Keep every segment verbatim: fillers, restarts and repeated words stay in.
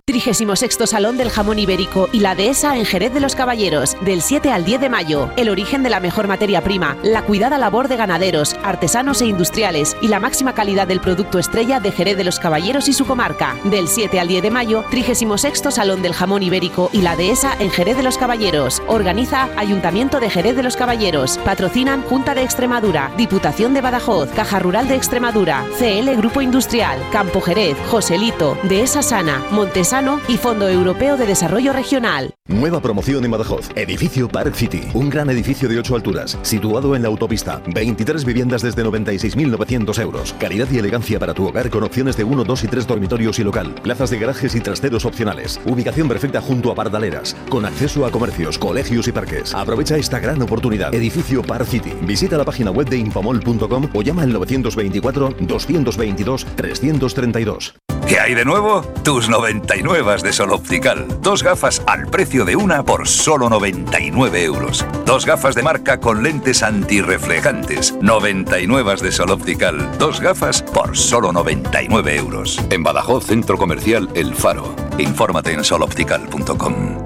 trigésimo sexto Salón del Jamón Ibérico y la Dehesa en Jerez de los Caballeros, del siete al diez de mayo. El origen de la mejor materia prima, la cuidada labor de ganaderos, artesanos e industriales y la máxima calidad del producto estrella de Jerez de los Caballeros y su comarca. Del siete al diez de mayo, trigésimo sexto Salón del Jamón Ibérico y la Dehesa en Jerez de los Caballeros. Organiza Ayuntamiento de Jerez de los Caballeros. Patrocinan Junta de Extremadura, Diputación de Badajoz, Caja Rural de Extremadura, C L Grupo Industrial, Campo Jerez, Joselito, Dehesa Sana, Montesano y Fondo Europeo de Desarrollo Regional. Nueva promoción en Badajoz. Edificio Park City. Un gran edificio de ocho alturas, situado en la autopista. veintitrés viviendas desde noventa y seis mil novecientos euros. Calidad y elegancia para tu hogar con opciones de uno, dos y tres dormitorios y local. Plazas de garajes y trasteros opcionales. Ubicación perfecta junto a Pardaleras. Con acceso a comercios, colegios y parques. Aprovecha esta gran oportunidad. Edificio Park City. Visita la página web de infomol punto com o llama al novecientos veinticuatro, doscientos veintidós, trescientos treinta y dos. ¿Qué hay de nuevo? Tus noventa y nueve de Sol Optical. Dos gafas al precio de una por solo noventa y nueve euros. Dos gafas de marca con lentes antirreflejantes. noventa y nueve de Sol Optical. Dos gafas por solo noventa y nueve euros. En Badajoz, Centro Comercial El Faro. Infórmate en sol optical punto com.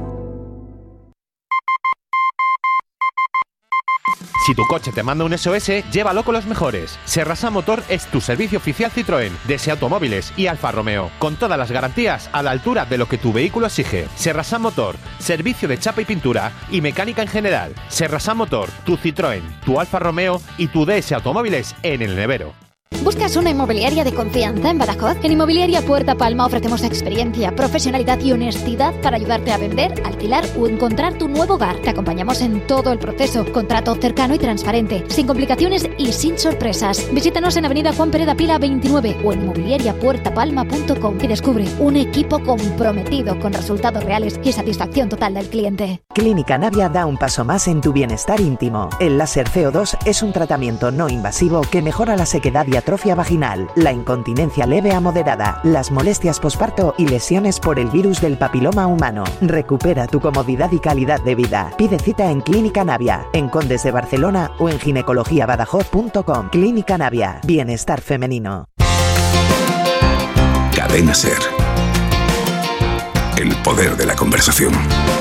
Si tu coche te manda un S O S, llévalo con los mejores. Serrasa Motor es tu servicio oficial Citroën, Dese Automóviles y Alfa Romeo, con todas las garantías a la altura de lo que tu vehículo exige. Serrasa Motor, servicio de chapa y pintura y mecánica en general. Serrasa Motor, tu Citroën, tu Alfa Romeo y tu Dese Automóviles en el nevero. ¿Buscas una inmobiliaria de confianza en Badajoz? En Inmobiliaria Puerta Palma ofrecemos experiencia, profesionalidad y honestidad para ayudarte a vender, alquilar o encontrar tu nuevo hogar. Te acompañamos en todo el proceso, contrato cercano y transparente, sin complicaciones y sin sorpresas. Visítanos en Avenida Juan Pereda Pila veintinueve o en inmobiliaria puerta palma punto com y descubre un equipo comprometido con resultados reales y satisfacción total del cliente. Clínica Navia da un paso más en tu bienestar íntimo. El láser C O dos es un tratamiento no invasivo que mejora la sequedad y atrofia vaginal, la incontinencia leve a moderada, las molestias posparto y lesiones por el virus del papiloma humano. Recupera tu comodidad y calidad de vida. Pide cita en Clínica Navia, en Condes de Barcelona o en ginecologia badajoz punto com. Clínica Navia, bienestar femenino. Cadena Ser. El poder de la conversación.